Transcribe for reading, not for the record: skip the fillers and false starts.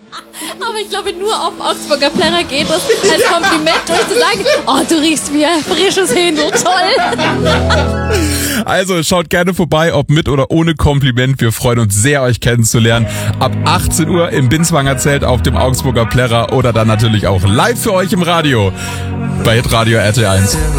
Aber ich glaube, nur auf dem Augsburger Plärrer geht es, als Kompliment durchzusagen, oh, du riechst wie ein frisches Händel, toll. Also schaut gerne vorbei, ob mit oder ohne Kompliment. Wir freuen uns sehr, euch kennenzulernen. Ab 18 Uhr im Binswanger Zelt auf dem Augsburger Plärrer oder dann natürlich auch live für euch im Radio bei Hitradio RT1.